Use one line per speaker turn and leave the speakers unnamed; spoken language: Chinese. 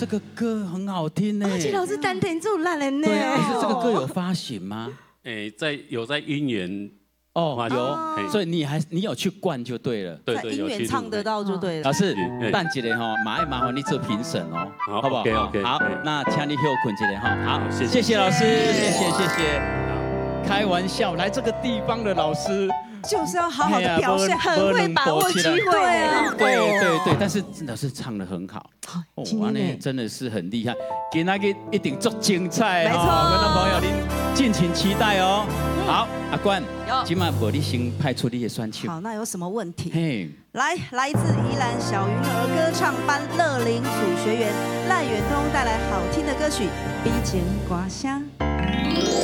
这个歌很好听呢。
季老师单听就烂了呢。
对啊，可是这个歌有发行吗？
有在音源
哦，有，所以你有去灌就对了。
对，
在音源唱得到就对了。
老师，蛋姐的哈，麻烦你做评审哦，好不好
？OK，
好，那请你休困一下哈。好，谢谢老师，谢谢。开玩笑，来这个地方的老师
就是要好好的表现，很会把握机会啊。
对，但是老师唱得很好，
哇，
那真的是很厉害，今天一定足精彩，
没错，
观众朋友您敬请期待哦。好，阿冠，今晚我你先派出你的选手。
好，那有什么问题？
嘿，
来自宜兰小云儿歌唱班乐龄组学员赖远东带来好听的歌曲《比肩瓜香》。